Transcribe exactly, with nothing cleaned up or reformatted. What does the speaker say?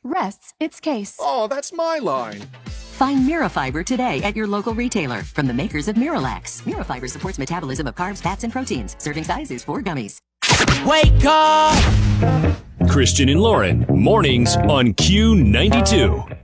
rests its case. Oh, that's my line. Find Mirafiber today at your local retailer from the makers of Miralax. Mirafiber supports metabolism of carbs, fats, and proteins. Serving size is four gummies. Wake up! Christian and Lauren, mornings on Q ninety-two.